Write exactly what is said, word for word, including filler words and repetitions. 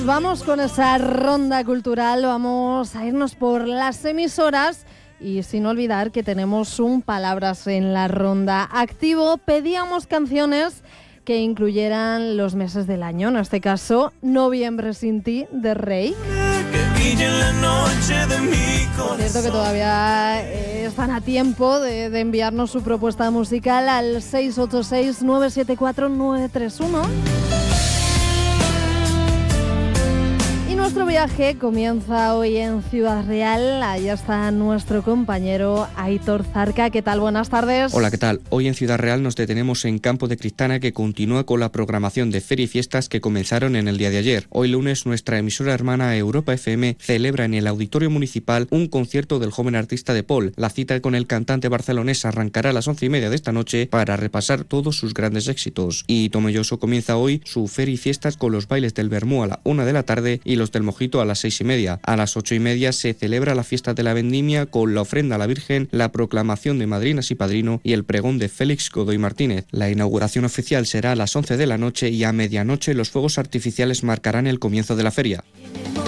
vamos con esa ronda cultural, vamos a irnos por las emisoras y sin olvidar que tenemos un Palabras en la Ronda activo. Pedíamos canciones que incluyeran los meses del año, en este caso Noviembre sin ti de Rake. Cierto que todavía eh, están a tiempo de, de enviarnos su propuesta musical al seis ocho seis, nueve siete cuatro, nueve tres uno. Nuestro viaje comienza hoy en Ciudad Real. Allá está nuestro compañero Aitor Zarca. ¿Qué tal? Buenas tardes. Hola, ¿qué tal? Hoy en Ciudad Real nos detenemos en Campo de Cristana, que continúa con la programación de feria y fiestas que comenzaron en el día de ayer. Hoy lunes, nuestra emisora hermana Europa F M celebra en el Auditorio Municipal un concierto del joven artista de Paul. La cita con el cantante barcelonés arrancará a las once y media de esta noche para repasar todos sus grandes éxitos. Y Tomelloso comienza hoy su feria y fiestas con los bailes del Vermú a la una de la tarde y los del Mojito a las seis y media. A las ocho y media se celebra la fiesta de la Vendimia con la ofrenda a la Virgen, la proclamación de madrinas y padrino y el pregón de Félix Godoy Martínez. La inauguración oficial será a las once de la noche y a medianoche los fuegos artificiales marcarán el comienzo de la feria.